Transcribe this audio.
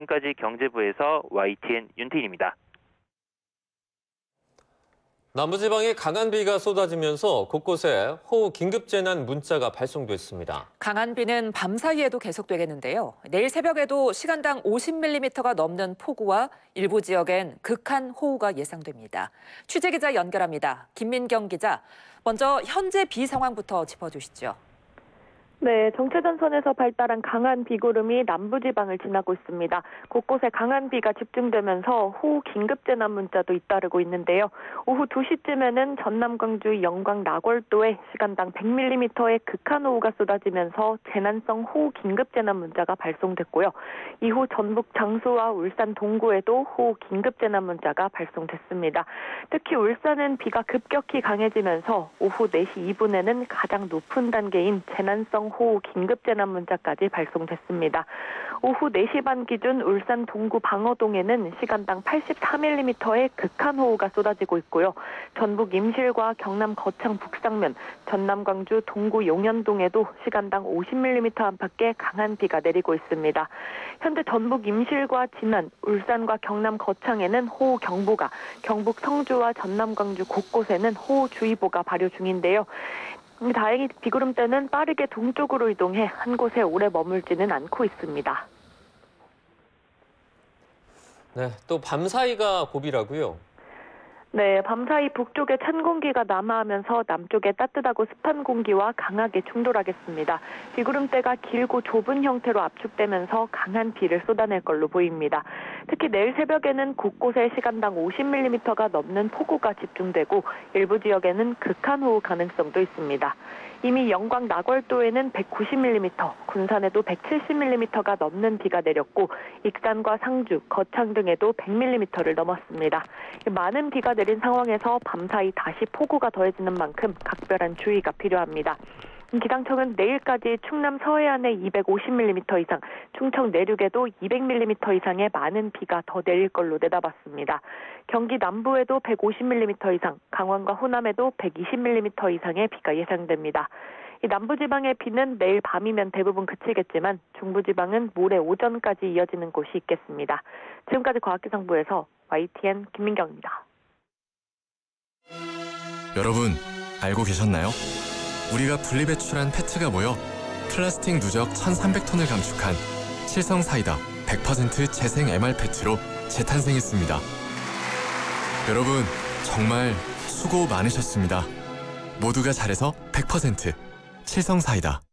지금까지 경제부에서 YTN 윤태인입니다. 남부지방에 강한 비가 쏟아지면서 곳곳에 호우 긴급재난 문자가 발송됐습니다. 강한 비는 밤 사이에도 계속되겠는데요. 내일 새벽에도 시간당 50mm가 넘는 폭우와 일부 지역엔 극한 호우가 예상됩니다. 취재기자 연결합니다. 김민경 기자, 먼저 현재 비 상황부터 짚어주시죠. 네, 정체전선에서 발달한 강한 비구름이 남부지방을 지나고 있습니다. 곳곳에 강한 비가 집중되면서 호우 긴급재난 문자도 잇따르고 있는데요. 오후 2시쯤에는 전남 광주 영광 나골도에 시간당 100mm의 극한 호우가 쏟아지면서 재난성 호우 긴급재난 문자가 발송됐고요. 이후 전북 장수와 울산 동구에도 호우 긴급재난 문자가 발송됐습니다. 특히 울산은 비가 급격히 강해지면서 오후 4시 2분에는 가장 높은 단계인 재난성 호우 긴급재난 문자까지 발송됐습니다. 오후 4시 반 기준 울산 동구 방어동에는 시간당 83mm의 극한 호우가 쏟아지고 있고요. 전북 임실과 경남 거창 북상면, 전남 광주 동구 용현동에도 시간당 50mm 안팎의 강한 비가 내리고 있습니다. 현재 전북 임실과 진안, 울산과 경남 거창에는 호우 경보가, 경북 성주와 전남 광주 곳곳에는 호우주의보가 발효 중인데요. 다행히 비구름대는 빠르게 동쪽으로 이동해 한 곳에 오래 머물지는 않고 있습니다. 네, 또 밤사이가 고비라고요? 네, 밤사이 북쪽에 찬 공기가 남하하면서 남쪽에 따뜻하고 습한 공기와 강하게 충돌하겠습니다. 비구름대가 길고 좁은 형태로 압축되면서 강한 비를 쏟아낼 걸로 보입니다. 특히 내일 새벽에는 곳곳에 시간당 50mm가 넘는 폭우가 집중되고 일부 지역에는 극한 호우 가능성도 있습니다. 이미 영광 나골도에는 190mm, 군산에도 170mm가 넘는 비가 내렸고 익산과 상주, 거창 등에도 100mm를 넘었습니다. 많은 비가 내린 상황에서 밤사이 다시 폭우가 더해지는 만큼 각별한 주의가 필요합니다. 기상청은 내일까지 충남 서해안에 250mm 이상, 충청 내륙에도 200mm 이상의 많은 비가 더 내릴 걸로 내다봤습니다. 경기 남부에도 150mm 이상, 강원과 호남에도 120mm 이상의 비가 예상됩니다. 이 남부지방의 비는 내일 밤이면 대부분 그치겠지만 중부지방은 모레 오전까지 이어지는 곳이 있겠습니다. 지금까지 과학기상부에서 YTN 김민경입니다. 여러분, 알고 계셨나요? 우리가 분리배출한 페트가 모여 플라스틱 누적 1,300톤을 감축한 칠성사이다 100% 재생 MR 페트로 재탄생했습니다. 여러분, 정말 수고 많으셨습니다. 모두가 잘해서 100% 칠성사이다.